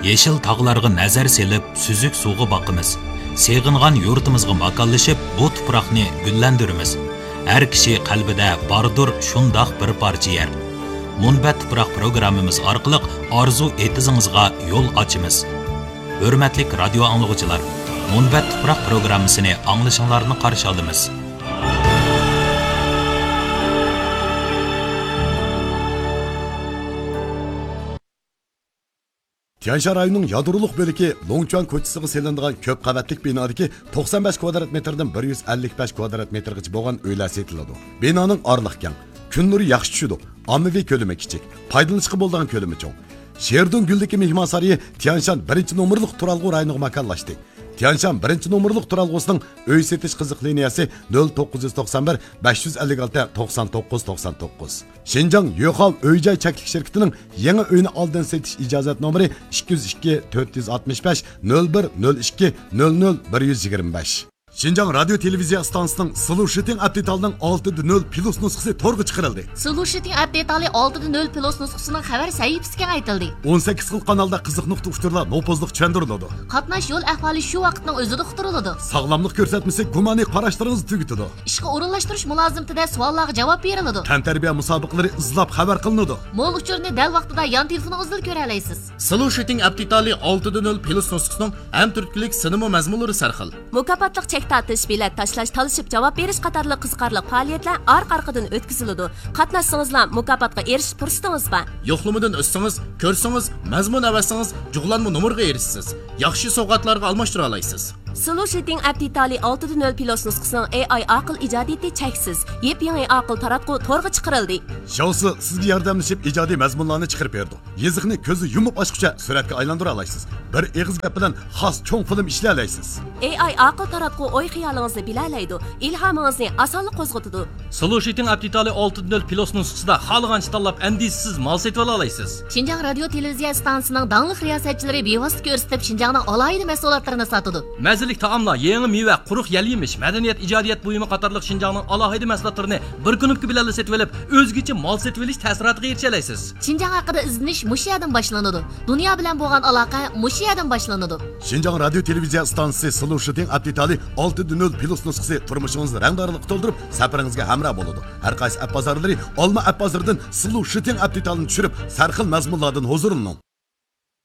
Yeşil tağlarga nazar selip, süzük suğu bakımız. Seğingan yurtimizga makanlashib, bu tuproqni gullandiramiz. Har kishi qalbida bordir shundoq bir parcha yer. Munbat tuproq programmamiz orqali orzu etizingizga yo'l ochamiz. Hurmatli radio anglag'uchilar, Munbat tuproq programmasini anglashinglarni qarshi olamiz. Tianshan rayonining yadroliq bo'ligi Longchuan ko'chasiga selinadigan ko'p qavatlik binodagi 95 kvadrat metrdan 155 kvadrat metrgacha bo'lgan uylar setiladi. Binoning orliq keng, kun nuri yaxshi tushadi, ommaviy ko'lami kichik, foydalanishga bo'ladigan ko'lami cho'ng. Sherdun Guldagi mehmon saroyi Tianshan 1-nomerlik turalg'u rayoniga makonlashdi. Tianshan 1-nomerlik turalg'usining uy setish qiziq liniyasi 0991 556 99 99. Şinjan Yo'qol uy-joy cheklik shirkatining yangi uyni oldin setish ijozat nomeri 202 465 01 02 00 125. Şinjan radyo televiziya stansiyasining Solution update'ning 6.0 plus nusxasi to'rga chiqarildi. Solution update'li 6.0 plus nusxasining xabar sahifasiga aytildi. 18 xil kanalda qiziq nuqta uchurlar nopozliq tushuntiriladi. Qatnash yo'l ahvoli shu vaqtning o'zida uqtiriladi. Sog'lomlik ko'rsatmasi gumoniy qarashlaringizni tugitadi. Ishga o'rinlashtirish mulozimtida savollarga javob beriladi. Tantarbiya musobaqalari izlab xabar qilinadi. Mo'l uchurni dal vaqtida yon telefoningizdan ko'ra olasiz. Solution update'li 6.0 plus nusxasining ham turklik sinema mazmunlari sarxil. Mukofotliq Tatish, bilet tashlash, talishib javob berish qatorli qiziqarli faoliyatlar orqa-orqadan o'tkaziladi. Qatnashsangizlar mukofotga erishish fursatingiz bor. Yo'qlamadan o'tsangiz, ko'rsangiz, mazmun avasangiz, jug'lanma nomerga erishsiz. Yaxshi sovg'atlarga almashtira olasiz. Solution update'li 6.0 plus nusxasining AI aql ijodiyati cheksiz. Yep-yangi aql taratqu to'rga chiqarildi. Shousi sizga yordamlashib ijodiy mazmunlarni chiqarib berdi. Yeziqni ko'zi yumib ochguncha suratga aylantira olasiz. Bir eg'iz gap bilan xos cho'ng film ishlay olasiz. AI aql taratqu o'y xiyolingizni bilalaydi, ilhomingizni osonlik qo'zg'atadi. Solution update'li 6.0 plus nusxasida xohlagancha tanlab andisiz mal setib olasiz. Şinjan radio televiziya stansiyasining dangliq riyosatchilari bevosita ko'rsatib Şinjanning alohida mahsulotlarini sotadi. Mazalik taomlar, yangi meva, quruq yal-yemish, madaniyat, ijodiyat buyumi qatorliq Şinjanning alohida mahsulotlarini bir kunlik bilan setib olib, o'zgacha mal setib olish ta'siriga erisha olasiz. Şinjan haqida izlanish mushu yerdan boshlanadi. Dunyo bilan bo'lgan aloqa mushu yerdan boshlanadi. Şinjan radio televiziya stansiyasi Solution update'li 6.0 plus nusxasi turmushingizni rangdorlik to'ldirib, safaringizga hamroh bo'ladi. Har qaysi app bozorlari Olma app bozoridan Solution update'ni tushirib, sarxil mazmunlardan huzurlaning.